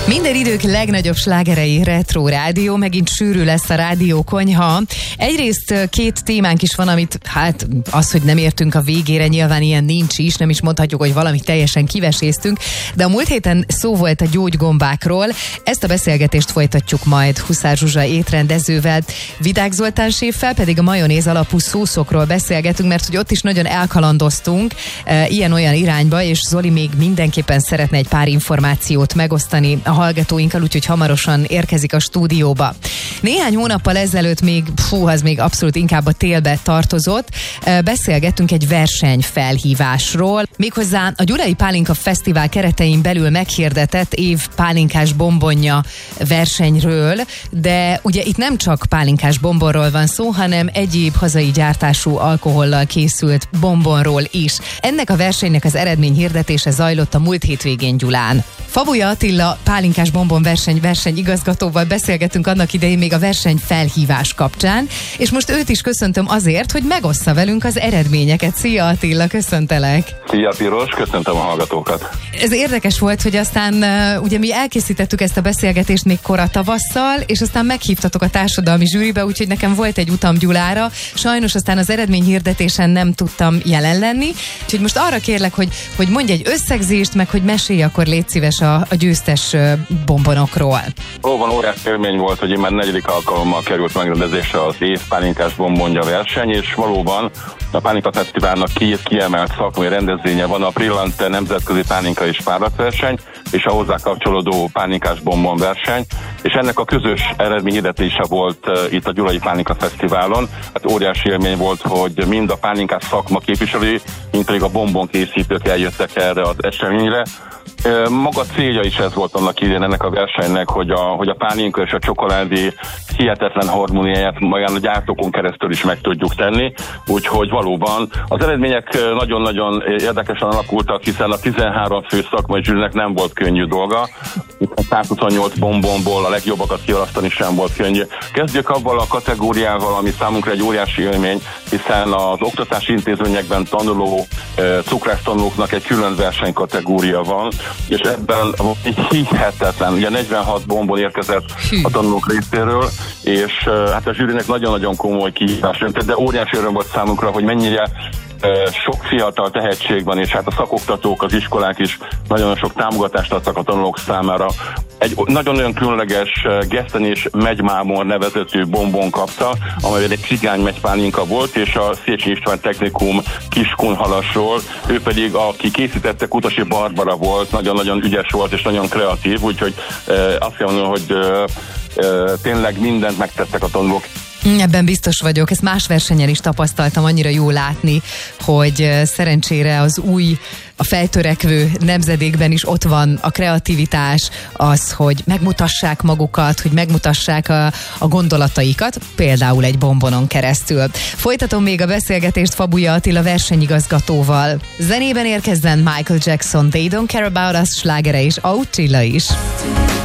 Minden idők legnagyobb slágerei Retro Rádió, megint sűrű lesz a rádió konyha. Egyrészt két témánk is van, amit hát az, hogy nem értünk a végére, nyilván ilyen nincs is, nem is mondhatjuk, hogy valamit teljesen kiveséztünk, de a múlt héten szó volt a gyógygombákról. Ezt a beszélgetést folytatjuk majd Huszár Zsuzsa étrendezővel, Vidák Zoltán séffel, pedig a majonéz alapú szószokról beszélgetünk, mert hogy ott is nagyon elkalandoztunk ilyen-olyan irányba, és Zoli még mindenképpen szeretne egy pár információt megosztani a hallgatóinkkal, úgyhogy hamarosan érkezik a stúdióba. Néhány hónappal ezelőtt még, az még abszolút inkább a télbe tartozott, beszélgettünk egy versenyfelhívásról, méghozzá a Gyulai Pálinka Fesztivál keretein belül meghirdetett év pálinkás bombonja versenyről, de ugye itt nem csak pálinkás bombonról van szó, hanem egyéb hazai gyártású alkohollal készült bombonról is. Ennek a versenynek az eredményhirdetése zajlott a múlt hétvégén Gyulán. Fabuja Attila pálinkás bombon verseny igazgatóval beszélgetünk annak idején még a verseny felhívás kapcsán, és most őt is köszöntöm azért, hogy megossza velünk az eredményeket. Szia Attila, köszöntelek! Szia Piros, köszöntöm a hallgatókat! Ez érdekes volt, hogy aztán ugye mi elkészítettük ezt a beszélgetést még kora tavasszal, és aztán meghívtatok a társadalmi zsűribe, úgyhogy nekem volt egy utam Gyulára. Sajnos aztán az eredményhirdetésen nem tudtam jelen lenni, úgyhogy most arra kérlek, hogy mondj egy összegzést, meg hogy mesélj akkor légy szíves a győztes bombonokról. Valóban óriási élmény volt, hogy én már 4. alkalommal került megrendezésre az év pálinkás bombonja verseny, és valóban a Pálinka Fesztiválnak két kiemelt szakmai rendezvénye van, a Brillant nemzetközi pálinka és párlatverseny, és a hozzá kapcsolódó pálinkás bombon verseny, és ennek a közös eredményhirdetése volt itt a Gyulai Pálinka Fesztiválon. Hát óriási élmény volt, hogy mind a pálinkás szakma képviselői, mind pedig a bombonkészítők eljöttek erre az eseményre. Maga célja is ez volt annak idején ennek a versenynek, hogy a pálinka és a csokoládé hihetetlen harmóniáját magán a gyártókon keresztül is meg tudjuk tenni, úgyhogy valóban az eredmények nagyon-nagyon érdekesen alakultak, hiszen a 13 fő szakmai zsűrinek nem volt könnyű dolga. A 128 bombonból a legjobbakat kiválasztani sem volt könnyű. Kezdjük avval a kategóriával, ami számunkra egy óriási élmény, hiszen az oktatási intézményekben tanuló cukrásztanulóknak egy külön versenykategória van, és ebben hihetetlen, ugye 46 bombon érkezett a tanulók részéről, és hát a zsűrinek nagyon-nagyon komoly kihívás jött, de óriási öröm volt számunkra, hogy mennyire sok fiatal tehetség van, és hát a szakoktatók, az iskolák is nagyon sok támogatást adtak a tanulók számára. Egy nagyon-nagyon különleges Geszteni és Megymámor nevezetű bombon kapta, amely egy cigány megypálinka volt, és a Széchenyi István Technikum Kiskunhalasról, ő pedig, aki készítette, Kutasi Barbara volt, nagyon-nagyon ügyes volt és nagyon kreatív, úgyhogy azt kell mondani, hogy tényleg mindent megtettek a tanulók. Ebben biztos vagyok, ezt más versenyen is tapasztaltam, annyira jó látni, hogy szerencsére az új, a feltörekvő nemzedékben is ott van a kreativitás, az, hogy megmutassák magukat, hogy megmutassák a gondolataikat, például egy bombonon keresztül. Folytatom még a beszélgetést Fabuja Attila versenyigazgatóval. Zenében érkezzen Michael Jackson, They Don't Care About Us slágere és Attila is.